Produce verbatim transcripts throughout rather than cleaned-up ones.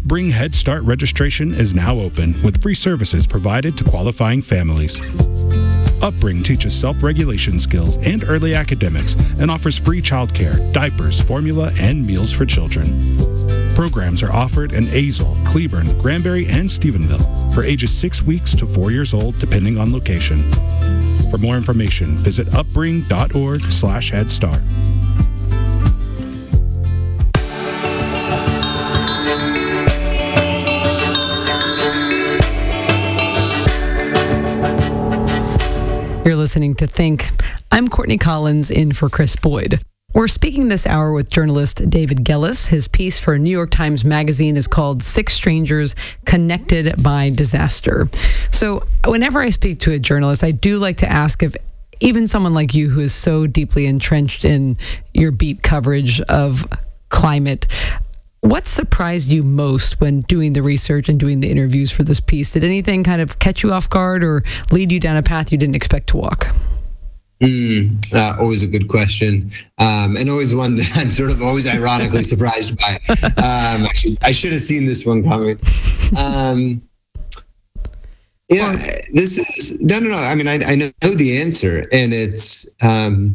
Upbring Head Start registration is now open with free services provided to qualifying families. Upbring teaches self-regulation skills and early academics and offers free childcare, diapers, formula, and meals for children. Programs are offered in Azle, Cleburne, Granbury, and Stephenville for ages six weeks to four years old, depending on location. For more information, visit upbring.org slash Head Start. You're listening to Think. I'm Courtney Collins in for Chris Boyd. We're speaking this hour with journalist David Gelles. His piece for New York Times Magazine is called Six Strangers Connected by Disaster. So whenever I speak to a journalist, I do like to ask if even someone like you who is so deeply entrenched in your beat coverage of climate, what surprised you most when doing the research and doing the interviews for this piece? Did anything kind of catch you off guard or lead you down a path you didn't expect to walk? Mm, uh, always a good question, um, and always one that I'm sort of always ironically surprised by. Um, I, should, I should have seen this one coming. Um, you know, this is no, no, no. I mean, I, I know the answer, and it's um,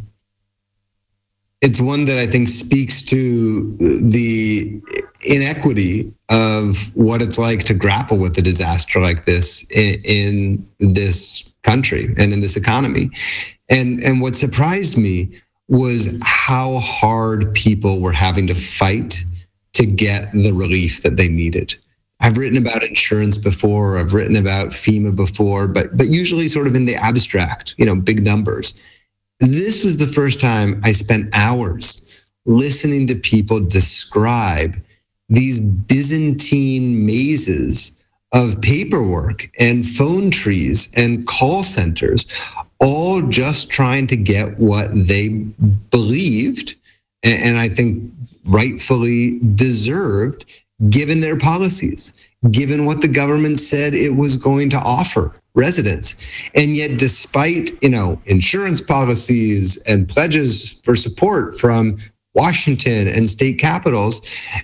it's one that I think speaks to the inequity of what it's like to grapple with a disaster like this in, in this country and in this economy. And and what surprised me was how hard people were having to fight to get the relief that they needed. I've written about insurance before, I've written about FEMA before, but but usually sort of in the abstract, you know, big numbers. This was the first time I spent hours listening to people describe these Byzantine mazes of paperwork and phone trees and call centers, all just trying to get what they believed, and I think rightfully deserved, given their policies, given what the government said it was going to offer residents. And yet, despite, you know, insurance policies and pledges for support from Washington and state capitals,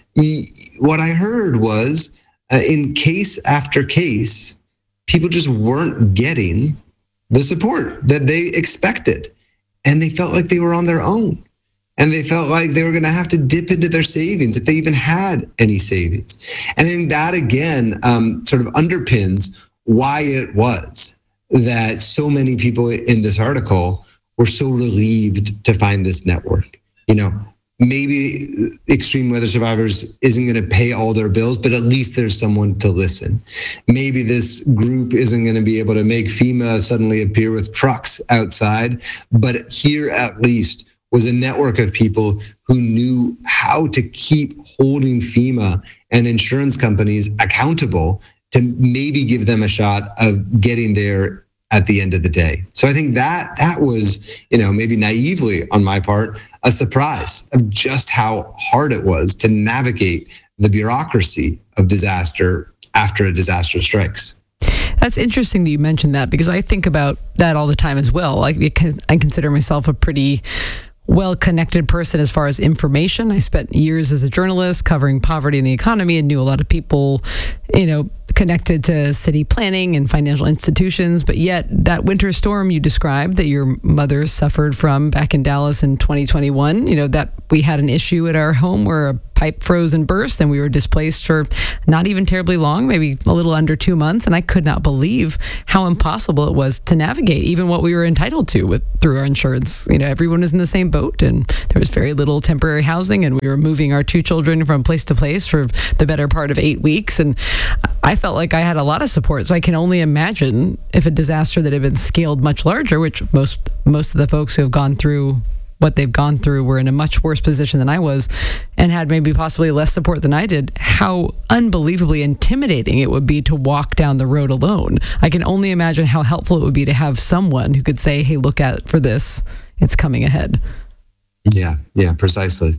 what I heard was, uh, in case after case, people just weren't getting the support that they expected. And they felt like they were on their own. And they felt like they were going to have to dip into their savings if they even had any savings. And I think that, again, um, sort of underpins why it was that so many people in this article were so relieved to find this network. You know, maybe Extreme Weather Survivors isn't going to pay all their bills, but at least there's someone to listen. Maybe this group isn't going to be able to make FEMA suddenly appear with trucks outside, but here at least was a network of people who knew how to keep holding FEMA and insurance companies accountable to maybe give them a shot of getting there at the end of the day. So I think that that was, you know, maybe naively on my part, a surprise of just how hard it was to navigate the bureaucracy of disaster after a disaster strikes. That's interesting that you mentioned that, because I think about that all the time as well. Like, I consider myself a pretty well-connected person as far as information. I spent years as a journalist covering poverty and the economy and knew a lot of people, you know, connected to city planning and financial institutions. But yet that winter storm you described that your mother suffered from back in Dallas in twenty twenty-one, you know, that we had an issue at our home where a pipe froze and burst and we were displaced for not even terribly long, maybe a little under two months. And I could not believe how impossible it was to navigate even what we were entitled to with through our insurance. You know, everyone was in the same boat and there was very little temporary housing, and we were moving our two children from place to place for the better part of eight weeks. And I felt like I had a lot of support. So I can only imagine if a disaster that had been scaled much larger, which most most of the folks who have gone through what they've gone through were in a much worse position than I was and had maybe possibly less support than I did, how unbelievably intimidating it would be to walk down the road alone. I can only imagine how helpful it would be to have someone who could say, hey, look out for this. It's coming ahead. Yeah, yeah, precisely.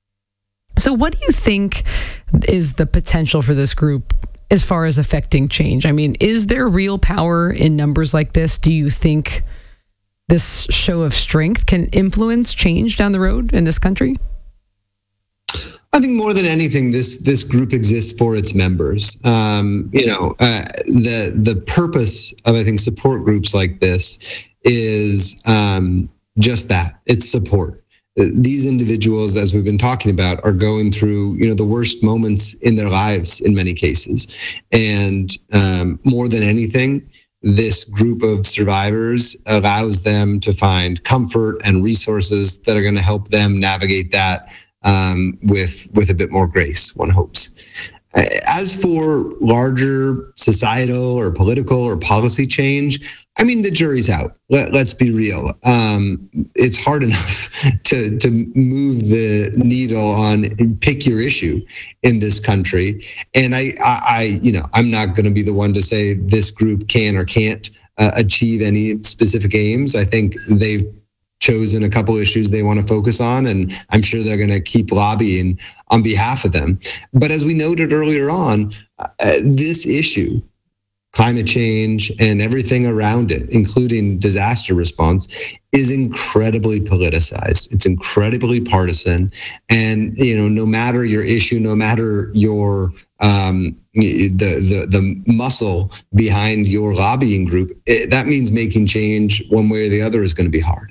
So what do you think is the potential for this group as far as affecting change? I mean, is there real power in numbers like this? Do you think this show of strength can influence change down the road in this country? I think more than anything, this this group exists for its members. Um, you know, uh, the the purpose of, I think, support groups like this is um, just that. It's support. These individuals, as we've been talking about, are going through, you know, the worst moments in their lives in many cases. And um, more than anything, this group of survivors allows them to find comfort and resources that are going to help them navigate that um, with with a bit more grace, one hopes. As for larger societal or political or policy change, I mean, the jury's out. Let, let's be real. Um, it's hard enough to to move the needle on pick your issue in this country. And I, I, I you know, I'm not going to be the one to say this group can or can't uh, achieve any specific aims. I think they've chosen a couple issues they want to focus on, and I'm sure they're going to keep lobbying on behalf of them. But as we noted earlier on, uh, this issue, climate change and everything around it, including disaster response, is incredibly politicized. It's incredibly partisan. And, you know, no matter your issue, no matter your um, the, the, the muscle behind your lobbying group, it, that means making change one way or the other is going to be hard.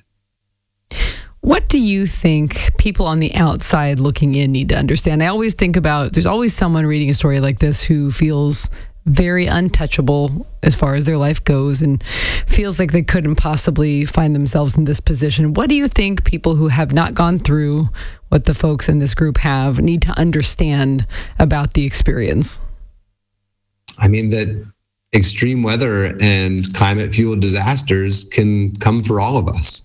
What do you think people on the outside looking in need to understand? I always think about, there's always someone reading a story like this who feels very untouchable as far as their life goes and feels like they couldn't possibly find themselves in this position. What do you think people who have not gone through what the folks in this group have need to understand about the experience? I mean, that extreme weather and climate-fueled disasters can come for all of us.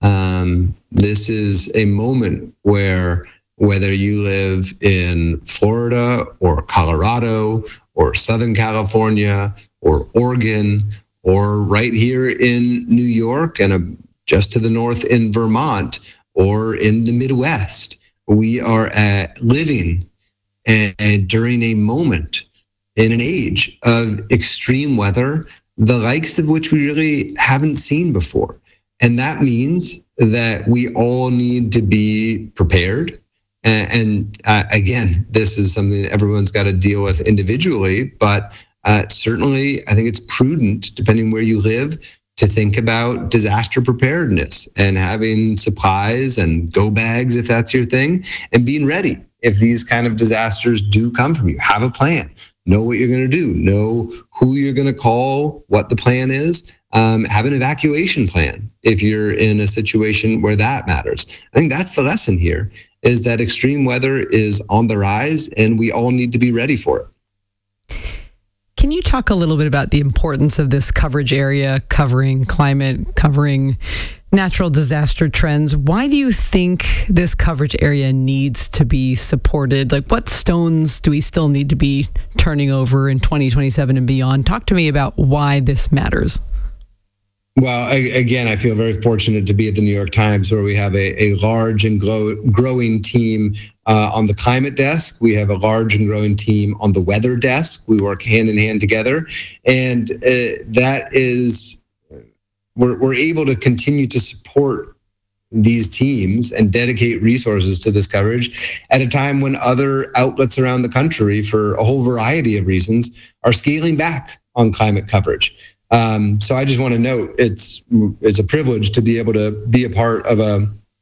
Um, this is a moment where, whether you live in Florida or Colorado or Southern California or Oregon or right here in New York and uh, just to the north in Vermont or in the Midwest, we are uh, living and, and during a moment in an age of extreme weather, the likes of which we really haven't seen before. And that means that we all need to be prepared. And, and uh, again, this is something that everyone's got to deal with individually, but uh, certainly I think it's prudent, depending where you live, to think about disaster preparedness and having supplies and go bags, if that's your thing, and being ready if these kind of disasters do come from you. Have a plan. Know what you're going to do. Know who you're going to call, what the plan is. Um, have an evacuation plan if you're in a situation where that matters. I think that's the lesson here, is that extreme weather is on the rise and we all need to be ready for it. Can you talk a little bit about the importance of this coverage area, covering climate, covering natural disaster trends? Why do you think this coverage area needs to be supported? Like, what stones do we still need to be turning over in twenty twenty-seven and beyond? Talk to me about why this matters. Well, I, again, I feel very fortunate to be at the New York Times, where we have a, a large and grow, growing team uh, on the climate desk. We have a large and growing team on the weather desk. We work hand in hand together. And uh, that is, we're, we're able to continue to support these teams and dedicate resources to this coverage at a time when other outlets around the country, for a whole variety of reasons, are scaling back on climate coverage. Um, so I just want to note it's it's a privilege to be able to be a part of a,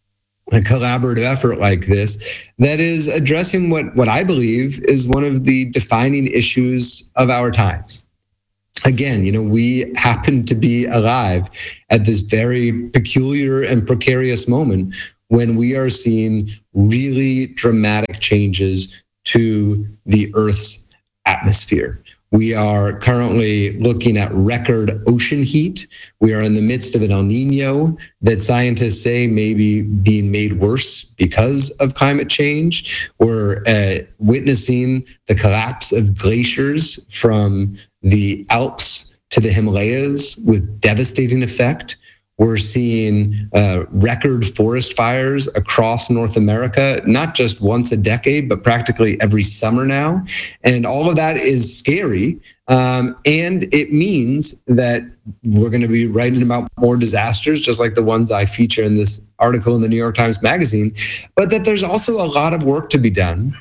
a collaborative effort like this that is addressing what, what I believe is one of the defining issues of our times. Again, you know, we happen to be alive at this very peculiar and precarious moment when we are seeing really dramatic changes to the Earth's atmosphere. We are currently looking at record ocean heat. We are in the midst of an El Nino that scientists say may be being made worse because of climate change. We're uh, witnessing the collapse of glaciers from the Alps to the Himalayas with devastating effect. We're seeing uh, record forest fires across North America, not just once a decade, but practically every summer now. And all of that is scary. Um, and it means that we're going to be writing about more disasters, just like the ones I feature in this article in the New York Times Magazine, but that there's also a lot of work to be done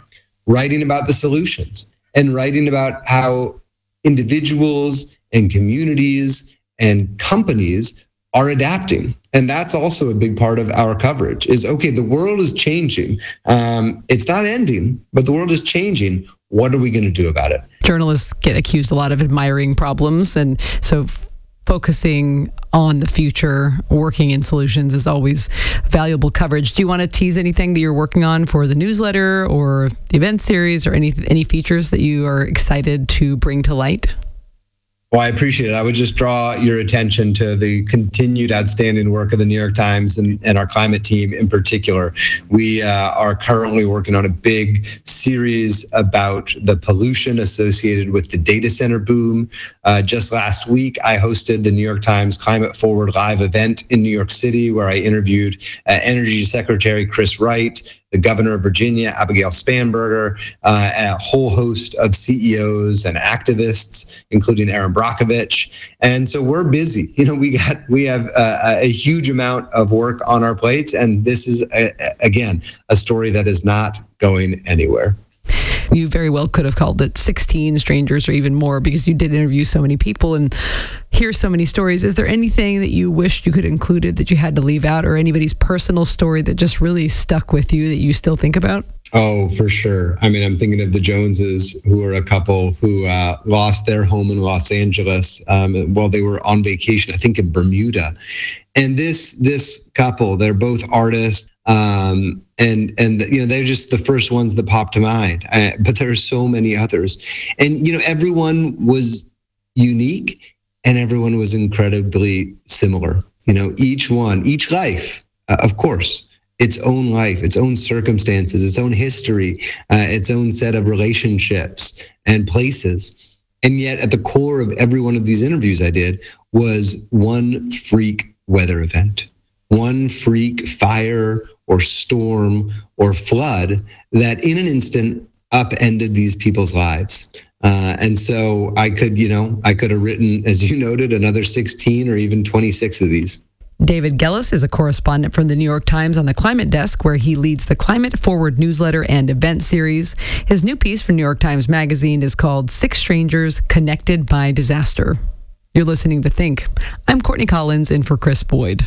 writing about the solutions and writing about how individuals and communities and companies are adapting. And that's also a big part of our coverage is, okay, the world is changing. Um, it's not ending, but the world is changing. What are we going to do about it? Journalists get accused a lot of admiring problems. And so focusing on the future, working in solutions is always valuable coverage. Do you want to tease anything that you're working on for the newsletter or the event series or any any features that you are excited to bring to light? Well, I appreciate it. I would just draw your attention to the continued outstanding work of the New York Times and, and our climate team in particular. We uh, are currently working on a big series about the pollution associated with the data center boom. Uh, just last week, I hosted the New York Times Climate Forward live event in New York City, where I interviewed uh, Energy Secretary Chris Wright, the governor of Virginia, Abigail Spanberger, uh, a whole host of C E Os and activists, including Aaron Brockovich. And so we're busy. You know, we got we have a, a huge amount of work on our plates, and this is a, again a story that is not going anywhere. You very well could have called it sixteen strangers or even more, because you did interview so many people and hear so many stories. Is there anything that you wished you could have included that you had to leave out, or anybody's personal story that just really stuck with you that you still think about? Oh, for sure. I mean, I'm thinking of the Joneses, who are a couple who uh, lost their home in Los Angeles um, while they were on vacation, I think in Bermuda. And this this couple, they're both artists. Um, and, and, you know, they're just the first ones that popped to mind, uh, but there are so many others. And, you know, everyone was unique and everyone was incredibly similar. You know, each one, each life, uh, of course, its own life, its own circumstances, its own history, uh, its own set of relationships and places. And yet at the core of every one of these interviews I did was one freak weather event, one freak fire or storm or flood that in an instant upended these people's lives. Uh, and so I could, you know, I could have written, as you noted, another sixteen or even twenty-six of these. David Gellis is a correspondent from the New York Times on the Climate Desk, where he leads the Climate Forward newsletter and event series. His new piece for New York Times Magazine is called Six Strangers Connected by Disaster. You're listening to Think. I'm Courtney Collins in for Chris Boyd.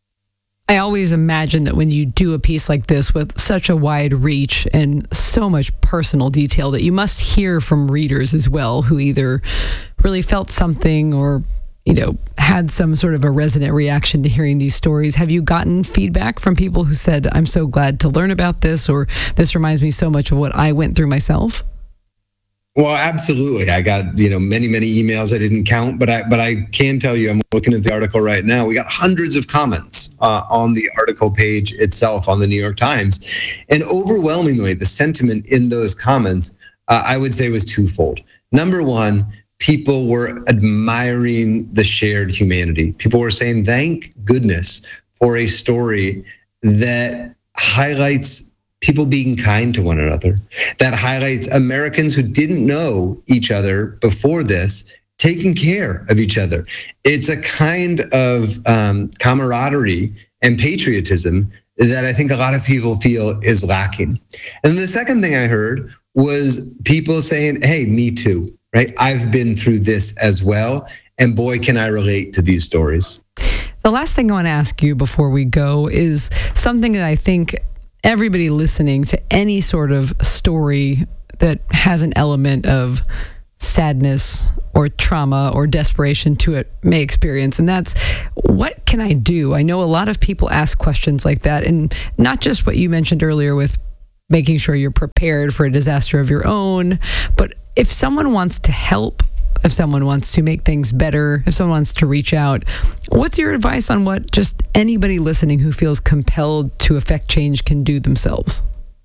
I always imagine that when you do a piece like this with such a wide reach and so much personal detail, that you must hear from readers as well, who either really felt something or, you know, had some sort of a resonant reaction to hearing these stories. Have you gotten feedback from people who said, I'm so glad to learn about this, or this reminds me so much of what I went through myself? Well, absolutely. I got, you know, many, many emails I didn't count, but I but I can tell you, I'm looking at the article right now. We got hundreds of comments uh, on the article page itself on the New York Times. And overwhelmingly, the sentiment in those comments, uh, I would say, was twofold. Number one, people were admiring the shared humanity. People were saying, thank goodness for a story that highlights people being kind to one another, that highlights Americans who didn't know each other before this, taking care of each other. It's a kind of um, camaraderie and patriotism that I think a lot of people feel is lacking. And the second thing I heard was people saying, hey, me too, right? I've been through this as well. And boy, can I relate to these stories. The last thing I want to ask you before we go is something that I think everybody listening to any sort of story that has an element of sadness or trauma or desperation to it may experience. And that's, what can I do? I know a lot of people ask questions like that, and not just what you mentioned earlier with making sure you're prepared for a disaster of your own, but if someone wants to help, if someone wants to make things better, if someone wants to reach out, what's your advice on what just anybody listening who feels compelled to affect change can do themselves?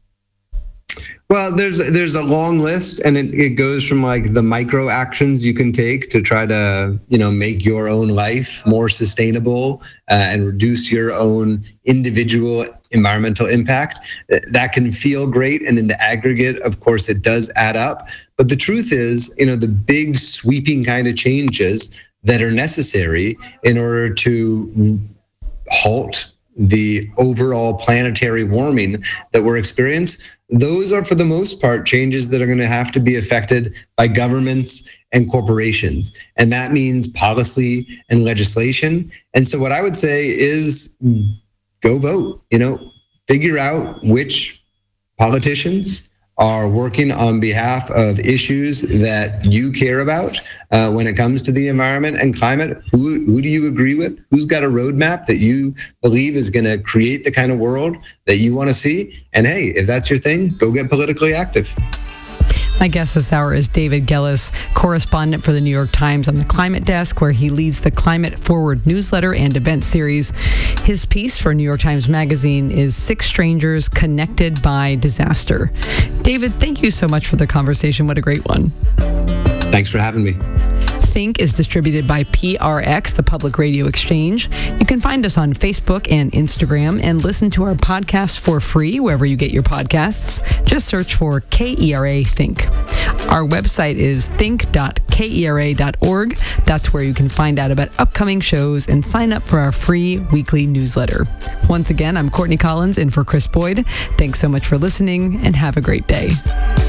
Well, there's there's a long list, and it, it goes from like the micro actions you can take to try to, you know, make your own life more sustainable uh, and reduce your own individual environmental impact. That can feel great, and in the aggregate, of course, it does add up. But the truth is, you know, the big sweeping kind of changes that are necessary in order to halt the overall planetary warming that we're experiencing, those are, for the most part, changes that are going to have to be affected by governments and corporations. And that means policy and legislation. And so what I would say is go vote, you know, figure out which politicians are working on behalf of issues that you care about uh, when it comes to the environment and climate. Who, who do you agree with? Who's got a roadmap that you believe is going to create the kind of world that you want to see? And hey, if that's your thing, go get politically active. My guest this hour is David Gelles, correspondent for the New York Times on the Climate Desk, where he leads the Climate Forward newsletter and event series. His piece for New York Times Magazine is Six Strangers Connected by Disaster. David, thank you so much for the conversation. What a great one. Thanks for having me. Think is distributed by P R X, the Public Radio Exchange. You can find us on Facebook and Instagram and listen to our podcast for free wherever you get your podcasts. Just search for K E R A Think. Our website is think dot k e r a dot org. That's where you can find out about upcoming shows and sign up for our free weekly newsletter. Once again, I'm Courtney Collins in for Chris Boyd. Thanks so much for listening and have a great day.